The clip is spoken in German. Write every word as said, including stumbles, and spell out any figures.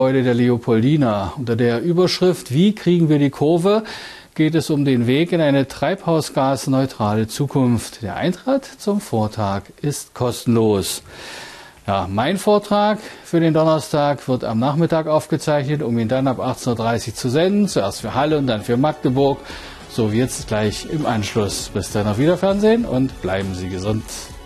Gebäude der Leopoldina. Unter der Überschrift "Wie kriegen wir die Kurve?" geht es um den Weg in eine treibhausgasneutrale Zukunft. Der Eintritt zum Vortrag ist kostenlos. Ja, mein Vortrag für den Donnerstag wird am Nachmittag aufgezeichnet, um ihn dann ab achtzehn Uhr dreißig zu senden. Zuerst für Halle und dann für Magdeburg. So wie jetzt gleich im Anschluss. Bis dann, auf Wiederfernsehen und bleiben Sie gesund.